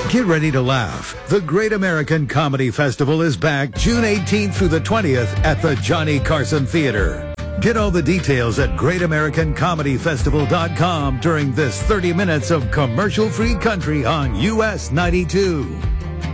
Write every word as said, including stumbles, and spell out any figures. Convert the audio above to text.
Get ready to laugh. The Great American Comedy Festival is back June eighteenth through the twentieth at the Johnny Carson Theater. Get all the details at great american comedy festival dot com during this thirty minutes of commercial-free country on U S ninety-two.